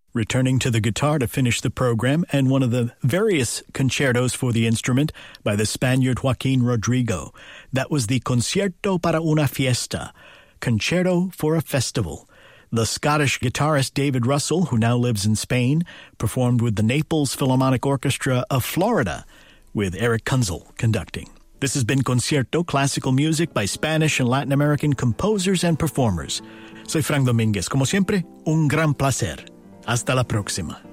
Returning to the guitar to finish the program, and one of the various concertos for the instrument by the Spaniard Joaquin Rodrigo. That was the Concierto para una Fiesta, Concerto for a Festival. The Scottish guitarist David Russell, who now lives in Spain, performed with the Naples Philharmonic Orchestra of Florida, with Eric Kunzel conducting. This has been Concierto, classical music by Spanish and Latin American composers and performers. Soy Frank Domínguez. Como siempre, un gran placer. Hasta la próxima.